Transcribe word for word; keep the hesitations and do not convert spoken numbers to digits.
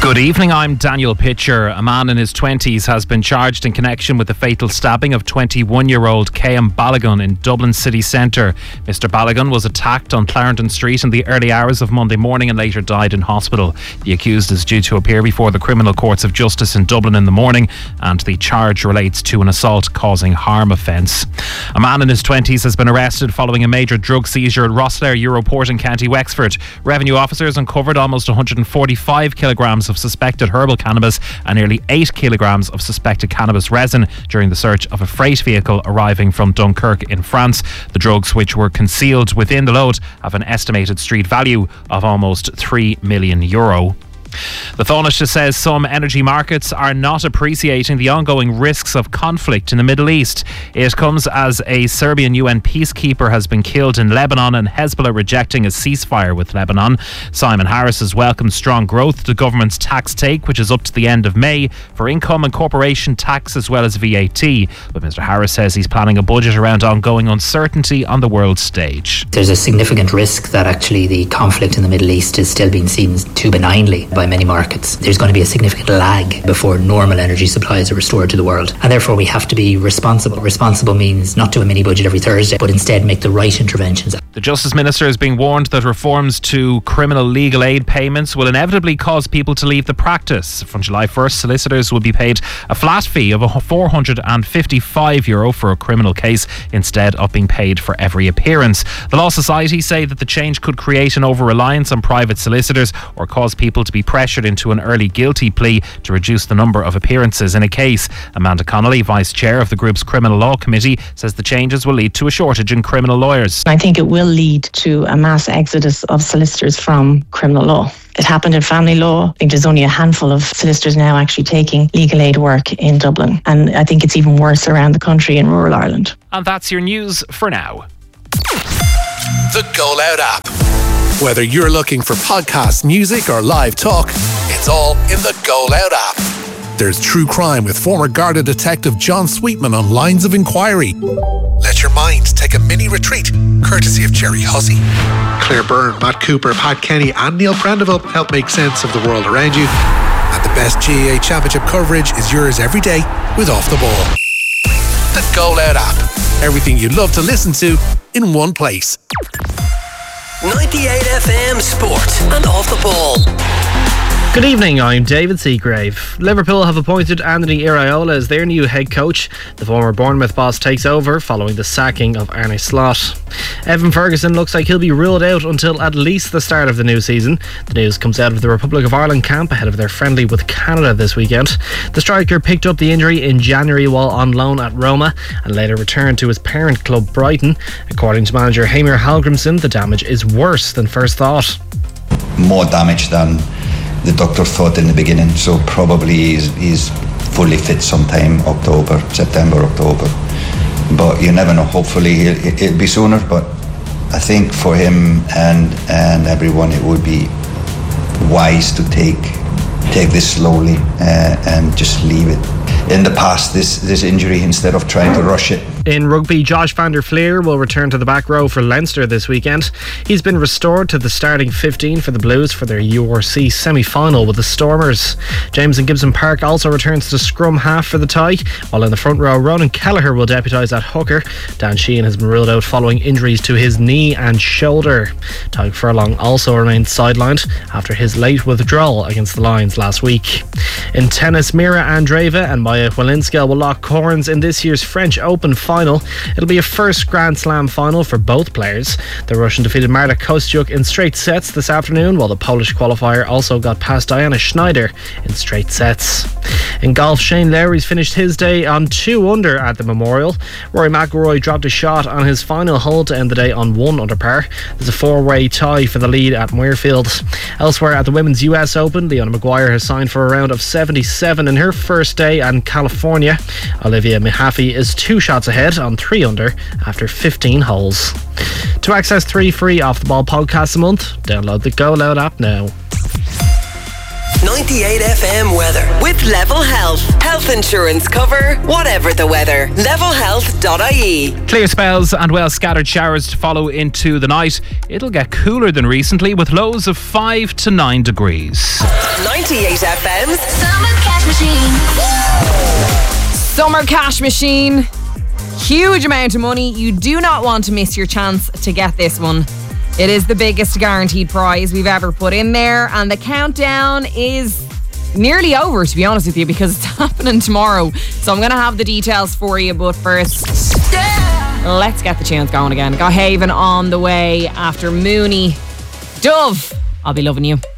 Good evening, I'm Daniel Pitcher. A man in his twenties has been charged in connection with the fatal stabbing of twenty-one-year-old Cian Balogun in Dublin city centre. Mister Balogun was attacked on Clarendon Street in the early hours of Monday morning and later died in hospital. The accused is due to appear before the Criminal Courts of Justice in Dublin in the morning, and the charge relates to an assault causing harm offence. A man in his twenties has been arrested following a major drug seizure at Rosslare Europort in County Wexford. Revenue officers uncovered almost one hundred forty-five kilograms of suspected herbal cannabis and nearly eight kilograms of suspected cannabis resin during the search of a freight vehicle arriving from Dunkirk in France. The drugs, which were concealed within the load, have an estimated street value of almost three million euro. The Taoiseach says some energy markets are not appreciating the ongoing risks of conflict in the Middle East. It comes as a Serbian U N peacekeeper has been killed in Lebanon and Hezbollah rejecting a ceasefire with Lebanon. Simon Harris has welcomed strong growth to government's tax take, which is up to the end of May, for income and corporation tax as well as V A T. But Mister Harris says he's planning a budget around ongoing uncertainty on the world stage. There's a significant risk that actually the conflict in the Middle East is still being seen too benignly by many markets. There's going to be a significant lag before normal energy supplies are restored to the world, and therefore we have to be responsible. Responsible means not do a mini budget every Thursday, but instead make the right interventions. The Justice Minister is being warned that reforms to criminal legal aid payments will inevitably cause people to leave the practice. From July first, solicitors will be paid a flat fee of four hundred fifty-five euro for a criminal case instead of being paid for every appearance. The Law Society say that the change could create an over-reliance on private solicitors or cause people to be pressured into an early guilty plea to reduce the number of appearances in a case. Amanda Connolly, Vice Chair of the group's Criminal Law Committee, says the changes will lead to a shortage in criminal lawyers. I think it will lead to a mass exodus of solicitors from criminal law. It happened in family law. I think there's only a handful of solicitors now actually taking legal aid work in Dublin. And I think it's even worse around the country in rural Ireland. And that's your news for now. The Go Loud app. Whether you're looking for podcasts, music or live talk, it's all in the Go Loud app. There's true crime with former Garda detective John Sweetman on Lines of Inquiry. Let your mind take a mini retreat, courtesy of Jerry Hussey. Claire Byrne, Matt Cooper, Pat Kenny and Neil Prendeville help make sense of the world around you. And the best G A A Championship coverage is yours every day with Off the Ball. The Go Loud app. Everything you'd love to listen to in one place. ninety-eight F M Sport and Off the Ball. Good evening, I'm David Seagrave. Liverpool have appointed Anthony Iraola as their new head coach. The former Bournemouth boss takes over following the sacking of Arne Slot. Evan Ferguson looks like he'll be ruled out until at least the start of the new season. The news comes out of the Republic of Ireland camp ahead of their friendly with Canada this weekend. The striker picked up the injury in January while on loan at Roma and later returned to his parent club Brighton. According to manager Heimir Hallgrimsson, the damage is worse than first thought. More damage than the doctor thought in the beginning, so probably he's, he's fully fit sometime October, September, October. But you never know. Hopefully he'll, it'll be sooner. But I think for him and and everyone, it would be wise to take take this slowly uh, and just leave it in the past. This this injury instead of trying to rush it. In rugby, Josh van der Fleer will return to the back row for Leinster this weekend. He's been restored to the starting fifteen for the Blues for their U R C semi-final with the Stormers. James and Gibson Park also returns to scrum half for the tie, while in the front row, Ronan Kelleher will deputise at hooker. Dan Sheehan has been ruled out following injuries to his knee and shoulder. Tyke Furlong also remains sidelined after his late withdrawal against the Lions last week. In tennis, Mira Andreeva and Maya Walinska will lock horns in this year's French Open final. It'll be a first Grand Slam final for both players. The Russian defeated Marta Kostyuk in straight sets this afternoon, while the Polish qualifier also got past Diana Schneider in straight sets. In golf, Shane Lowry's finished his day on two under at the Memorial. Rory McIlroy dropped a shot on his final hole to end the day on one under par. There's a four-way tie for the lead at Muirfield. Elsewhere at the Women's U S Open, Leona Maguire has signed for a round of seventy-seven in her first day in California. Olivia Mahaffey is two shots ahead on three under after fifteen holes. To access three free Off the Ball podcasts a month, download the Go Loud app now. ninety-eight F M weather. With Level Health. Health insurance cover, whatever the weather. level health dot I E. Clear spells and well scattered showers to follow into the night. It'll get cooler than recently with lows of five to nine degrees. ninety-eight F M's Summer Cash Machine. Summer Cash Machine. Huge amount of money. You do not want to miss your chance to get this one. It is the biggest guaranteed prize we've ever put in there, and the countdown is nearly over, to be honest with you, because it's happening tomorrow. So I'm going to have the details for you, but first, let's get the tunes going again. Got Haven on the way after Mooney. Dove, I'll be loving you.